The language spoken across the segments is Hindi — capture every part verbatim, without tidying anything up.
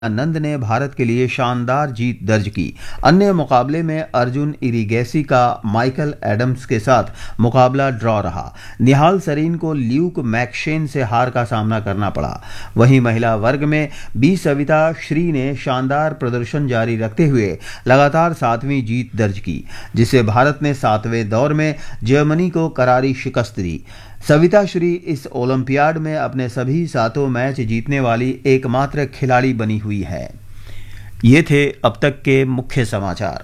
आनंद ने भारत के लिए शानदार जीत दर्ज की। अन्य मुकाबले में अर्जुन इरिगेसी का माइकल एडम्स के साथ मुकाबला ड्रॉ रहा। निहाल सरीन को ल्यूक मैक्शेन से हार का सामना करना पड़ा। वहीं महिला वर्ग में बी सविता श्री ने शानदार प्रदर्शन जारी रखते हुए लगातार सातवीं जीत दर्ज की, जिससे भारत ने सातवें दौर में जर्मनी को करारी शिकस्त दी। सविता श्री इस ओलंपियाड में अपने सभी सातों मैच जीतने वाली एकमात्र खिलाड़ी बनी हुई है। ये थे अब तक के मुख्य समाचार।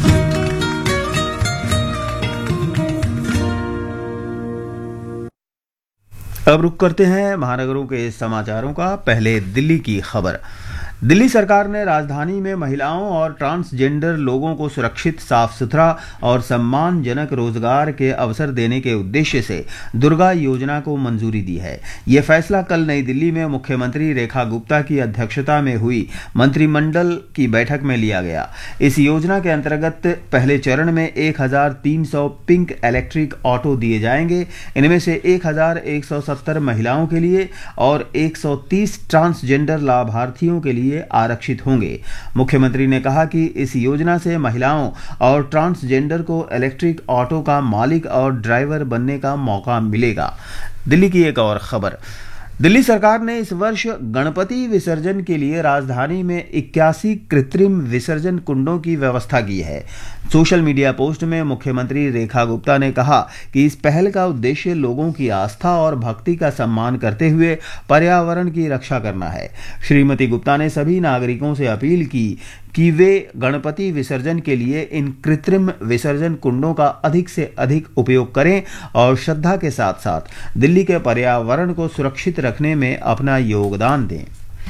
अब रुक करते हैं महानगरों के समाचारों का। पहले दिल्ली की खबर। दिल्ली सरकार ने राजधानी में महिलाओं और ट्रांसजेंडर लोगों को सुरक्षित, साफ सुथरा और सम्मानजनक रोजगार के अवसर देने के उद्देश्य से दुर्गा योजना को मंजूरी दी है। ये फैसला कल नई दिल्ली में मुख्यमंत्री रेखा गुप्ता की अध्यक्षता में हुई मंत्रिमंडल की बैठक में लिया गया। इस योजना के अंतर्गत पहले चरण में एक हजार तीन सौ पिंक इलेक्ट्रिक ऑटो दिए जाएंगे। इनमें से एक हजार एक सौ सत्तर महिलाओं के लिए और एक सौ तीस ट्रांसजेंडर लाभार्थियों के लिए आरक्षित होंगे। मुख्यमंत्री ने कहा कि इस योजना से महिलाओं और ट्रांसजेंडर को इलेक्ट्रिक ऑटो का मालिक और ड्राइवर बनने का मौका मिलेगा। दिल्ली की एक और खबर। दिल्ली सरकार ने इस वर्ष गणपति विसर्जन के लिए राजधानी में इक्यासी कृत्रिम विसर्जन कुंडों की व्यवस्था की है। सोशल मीडिया पोस्ट में मुख्यमंत्री रेखा गुप्ता ने कहा कि इस पहल का उद्देश्य लोगों की आस्था और भक्ति का सम्मान करते हुए पर्यावरण की रक्षा करना है। श्रीमती गुप्ता ने सभी नागरिकों से अपील की कि वे गणपति विसर्जन के लिए इन कृत्रिम विसर्जन कुंडों का अधिक से अधिक उपयोग करें और श्रद्धा के साथ साथ दिल्ली के पर्यावरण को सुरक्षित रखने में अपना योगदान दें।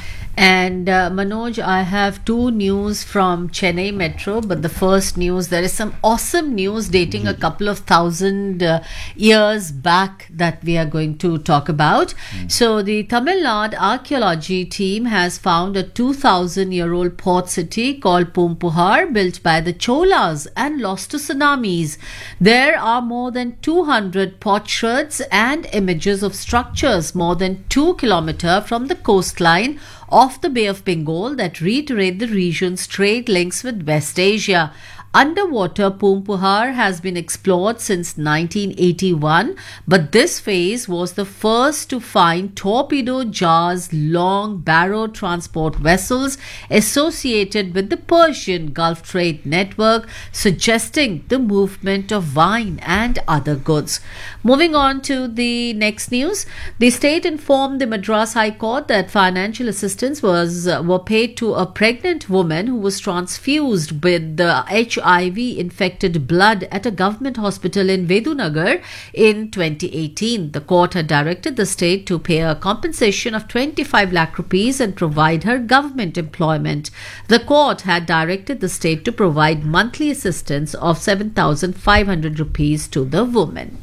And uh, Manoj, I have two news from Chennai Metro, but the first news, there is some awesome news dating a couple of thousand uh, years back that we are going to talk about. Mm. So the Tamil Nadu archaeology team has found a two thousand year old port city called Pumpuhar, built by the Cholas and lost to tsunamis. There are more than two hundred potsherds and images of structures more than two kilometers from the coastline of the Bay of Bengal that reiterate the region's trade links with West Asia. Underwater Pumpuhar has been explored since nineteen eighty-one, but this phase was the first to find torpedo jars, long barrow transport vessels associated with the Persian Gulf trade network, suggesting the movement of wine and other goods. Moving on to the next news, the state informed the Madras High Court that financial assistance was uh, were paid to a pregnant woman who was transfused with the H I V infected blood at a government hospital in Vedunagar in twenty eighteen. The court had directed the state to pay a compensation of twenty-five lakh rupees and provide her government employment. The court had directed the state to provide monthly assistance of seven thousand five hundred rupees to the woman.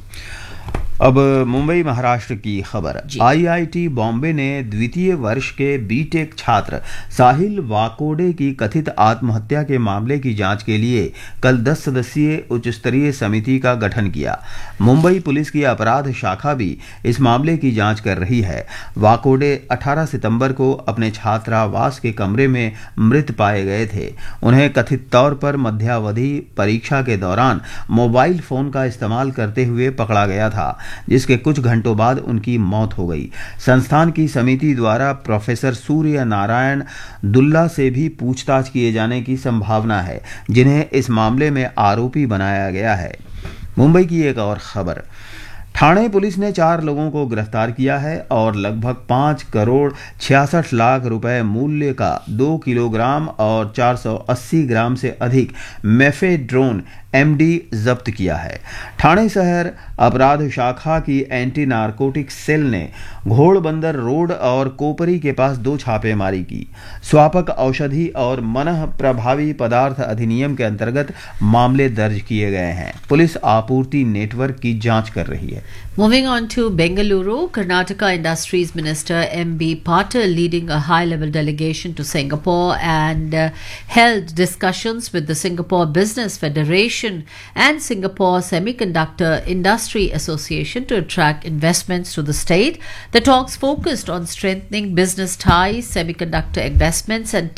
अब मुंबई महाराष्ट्र की खबर। आईआईटी बॉम्बे ने द्वितीय वर्ष के बीटेक छात्र साहिल वाकोडे की कथित आत्महत्या के मामले की जांच के लिए कल दस सदस्यीय उच्च स्तरीय समिति का गठन किया। मुंबई पुलिस की अपराध शाखा भी इस मामले की जांच कर रही है। वाकोडे अठारह सितंबर को अपने छात्रावास के कमरे में मृत पाए गए थे। उन्हें कथित तौर पर मध्यावधि परीक्षा के दौरान मोबाइल फोन का इस्तेमाल करते हुए पकड़ा गया था, जिसके कुछ घंटों बाद उनकी मौत हो गई। संस्थान की समिति द्वारा प्रोफेसर सूर्य नारायण दुल्ला से भी पूछताछ किए जाने की संभावना है, जिन्हें इस मामले में आरोपी बनाया गया है। मुंबई की एक और खबर। ठाणे पुलिस ने चार लोगों को गिरफ्तार किया है और लगभग पाँच करोड़ छियासठ लाख रुपए मूल्य का दो किलोग्राम और चार सौ अस्सी ग्राम से अधिक मेफेड्रोन एमडी जब्त किया है। ठाणे शहर अपराध शाखा की एंटी नारकोटिक्स सेल ने घोड़बंदर रोड और कोपरी के पास दो छापेमारी की। स्वापक औषधि और मनः प्रभावी पदार्थ अधिनियम के अंतर्गत मामले दर्ज किए गए हैं। पुलिस आपूर्ति नेटवर्क की जांच कर रही है। Moving on to Bengaluru, Karnataka Industries Minister M B Patil leading a high-level delegation to Singapore and uh, held discussions with the Singapore Business Federation Association and Singapore Semiconductor Industry Association to attract investments to the state. The talks focused on strengthening business ties, semiconductor investments, and